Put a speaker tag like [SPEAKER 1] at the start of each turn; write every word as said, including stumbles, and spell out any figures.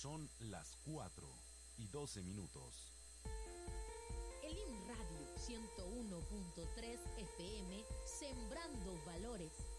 [SPEAKER 1] Son las cuatro y doce minutos.
[SPEAKER 2] El I M Radio ciento uno punto tres F M, sembrando valores